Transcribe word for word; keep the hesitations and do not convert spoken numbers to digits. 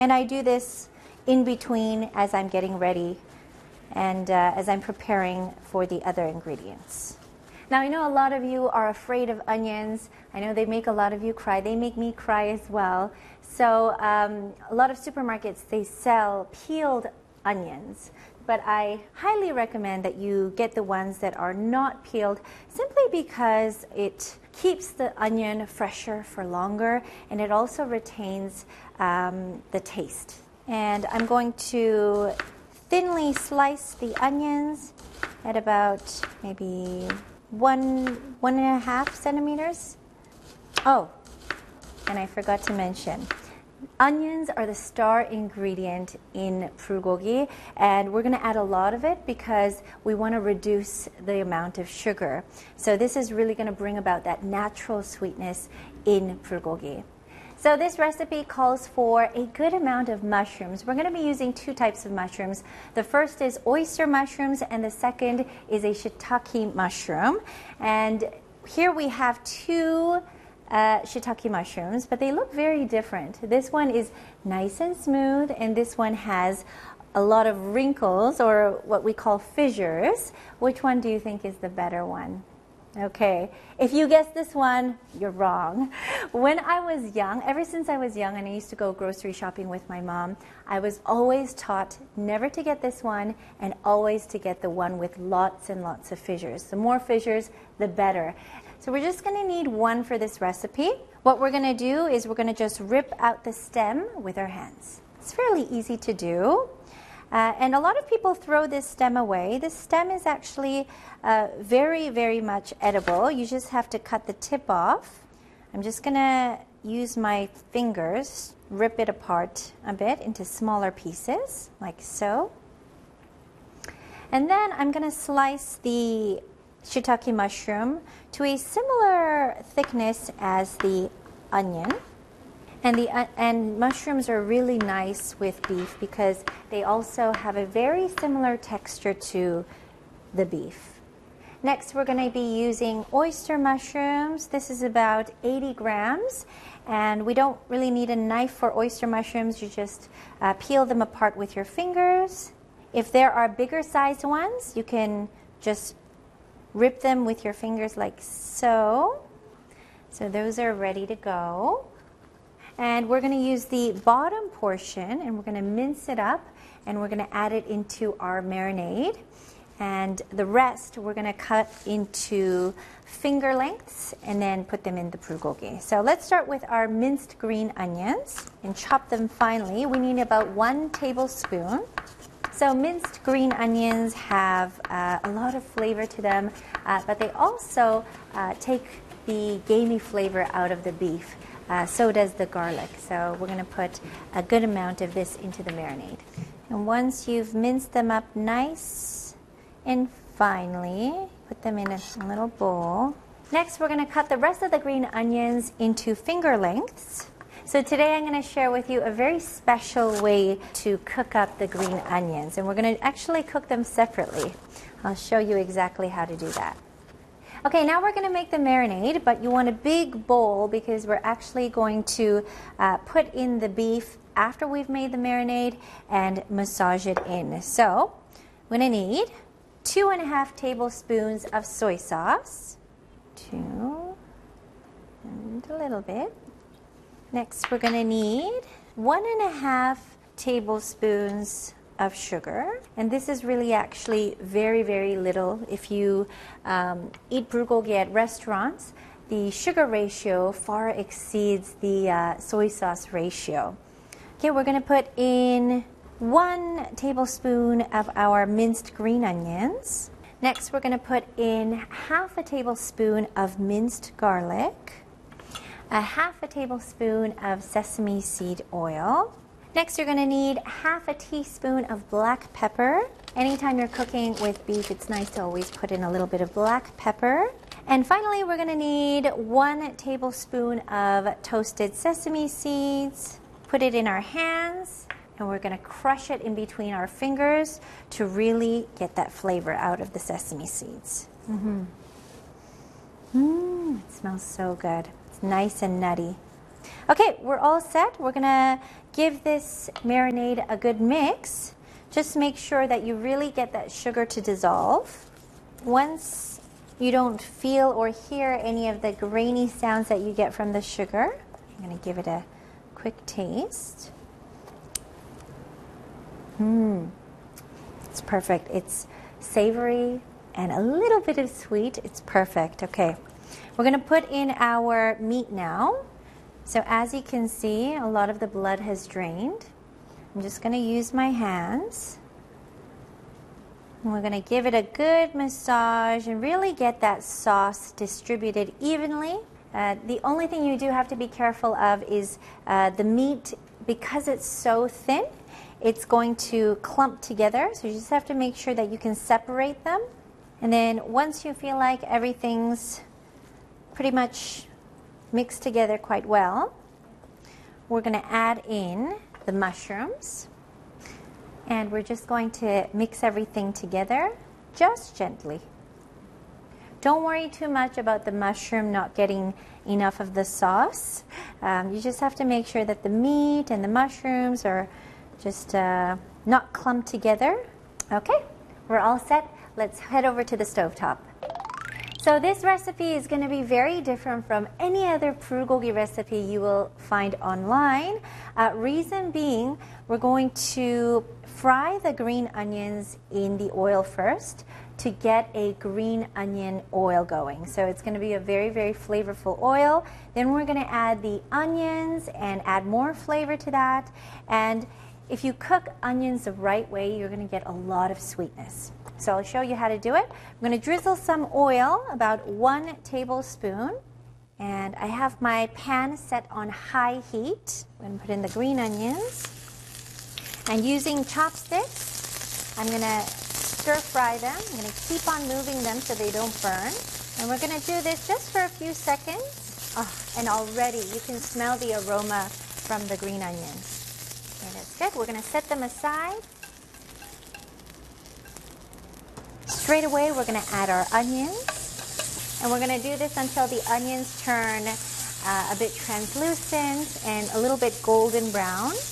And I do this in between as I'm getting ready and uh, as I'm preparing for the other ingredients. Now, I know a lot of you are afraid of onions. I know they make a lot of you cry. They make me cry as well. So um, a lot of supermarkets, they sell peeled onions. But I highly recommend that you get the ones that are not peeled, simply because it keeps the onion fresher for longer, and it also retains um, the taste. And I'm going to thinly slice the onions at about maybe one, one and a half centimeters. Oh, and I forgot to mention, onions are the star ingredient in bulgogi, and we're going to add a lot of it because we want to reduce the amount of sugar. So this is really going to bring about that natural sweetness in bulgogi. So this recipe calls for a good amount of mushrooms. We're going to be using two types of mushrooms. The first is oyster mushrooms, and the second is a shiitake mushroom. And here we have two Uh, shiitake mushrooms, but they look very different. This one is nice and smooth, and this one has a lot of wrinkles, or what we call fissures. Which one do you think is the better one? Okay, if you guess this one, you're wrong. When I was young, ever since I was young and I used to go grocery shopping with my mom, I was always taught never to get this one and always to get the one with lots and lots of fissures. The more fissures, the better. So we're just going to need one for this recipe. What we're going to do is we're going to just rip out the stem with our hands. It's fairly easy to do. Uh, and a lot of people throw this stem away. This stem is actually uh, very, very much edible. You just have to cut the tip off. I'm just going to use my fingers, rip it apart a bit into smaller pieces, like so. And then I'm going to slice the shiitake mushroom to a similar thickness as the onion. And the uh, and mushrooms are really nice with beef because they also have a very similar texture to the beef. Next, we're going to be using oyster mushrooms. This is about eighty grams, and we don't really need a knife for oyster mushrooms. You just uh, peel them apart with your fingers. If there are bigger sized ones, you can just rip them with your fingers like so. So those are ready to go. And we're going to use the bottom portion, and we're going to mince it up, and we're going to add it into our marinade. And the rest we're going to cut into finger lengths and then put them in the bulgogi. So let's start with our minced green onions and chop them finely. We need about one tablespoon. So minced green onions have uh, a lot of flavor to them, uh, but they also uh, take the gamey flavor out of the beef. Uh, so does the garlic. So we're going to put a good amount of this into the marinade. And once you've minced them up nice and finely, put them in a little bowl. Next, we're going to cut the rest of the green onions into finger lengths. So today I'm going to share with you a very special way to cook up the green onions. And we're going to actually cook them separately. I'll show you exactly how to do that. Okay, now we're going to make the marinade, but you want a big bowl because we're actually going to uh, put in the beef after we've made the marinade and massage it in. So we're going to need two and a half tablespoons of soy sauce. Two and a little bit. Next, we're going to need one and a half tablespoons of sugar, and this is really actually very, very little. If you um, eat bulgogi at restaurants, the sugar ratio far exceeds the uh, soy sauce ratio. Okay, we're going to put in one tablespoon of our minced green onions. Next, we're going to put in half a tablespoon of minced garlic, a half a tablespoon of sesame seed oil. Next, you're going to need half a teaspoon of black pepper. Anytime you're cooking with beef, it's nice to always put in a little bit of black pepper. And finally, we're going to need one tablespoon of toasted sesame seeds. Put it in our hands, and we're going to crush it in between our fingers to really get that flavor out of the sesame seeds. Mm-hmm. Mmm, it smells so good. It's nice and nutty. Okay, we're all set. We're going to give this marinade a good mix. Just make sure that you really get that sugar to dissolve. Once you don't feel or hear any of the grainy sounds that you get from the sugar, I'm going to give it a quick taste. Mmm, it's perfect. It's savory and a little bit of sweet. It's perfect. Okay, we're going to put in our meat now. So as you can see, a lot of the blood has drained. I'm just going to use my hands. And we're going to give it a good massage and really get that sauce distributed evenly. Uh, the only thing you do have to be careful of is uh, the meat, because it's so thin, it's going to clump together. So you just have to make sure that you can separate them. And then once you feel like everything's pretty much mixed together quite well, we're going to add in the mushrooms. And we're just going to mix everything together just gently. Don't worry too much about the mushroom not getting enough of the sauce. Um, you just have to make sure that the meat and the mushrooms are just uh, not clumped together. Okay, we're all set. Let's head over to the stovetop. So this recipe is going to be very different from any other bulgogi recipe you will find online. Uh, reason being, we're going to fry the green onions in the oil first to get a green onion oil going. So it's going to be a very, very flavorful oil. Then we're going to add the onions and add more flavor to that. And if you cook onions the right way, you're going to get a lot of sweetness. So I'll show you how to do it. I'm going to drizzle some oil, about one tablespoon. And I have my pan set on high heat. I'm going to put in the green onions. And using chopsticks, I'm going to stir fry them. I'm going to keep on moving them so they don't burn. And we're going to do this just for a few seconds. Oh, and already you can smell the aroma from the green onions. Okay, that's good. We're going to set them aside. Straight away, we're going to add our onions. And we're going to do this until the onions turn uh, a bit translucent and a little bit golden brown.